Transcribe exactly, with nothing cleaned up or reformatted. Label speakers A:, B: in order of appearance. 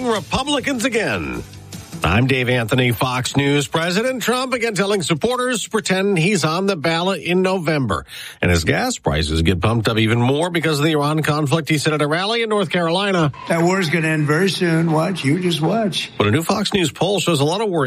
A: Republicans again. I'm Dave Anthony, Fox News. President Trump again telling supporters to pretend he's on the ballot in November. And as gas prices get pumped up even more because of the Iran conflict, he said at a rally in North Carolina.
B: That war's going to end very soon. Watch. You just watch.
A: But a new Fox News poll shows a lot of worry